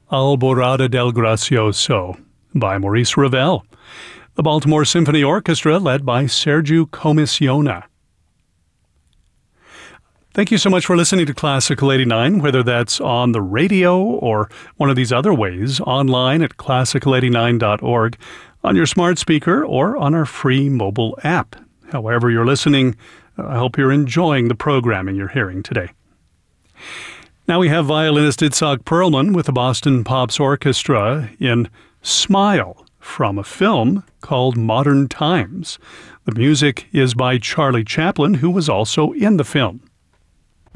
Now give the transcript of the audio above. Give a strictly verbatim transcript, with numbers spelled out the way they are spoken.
Alborada del Gracioso by Maurice Ravel. The Baltimore Symphony Orchestra led by Sergiu Comissiona. Thank you so much for listening to Classical eighty-nine, whether that's on the radio or one of these other ways, online at classical eighty-nine dot org, on your smart speaker, or on our free mobile app. However you're listening, I hope you're enjoying the programming you're hearing today. Now we have violinist Itzhak Perlman with the Boston Pops Orchestra in Smile from a film called Modern Times. The music is by Charlie Chaplin, who was also in the film.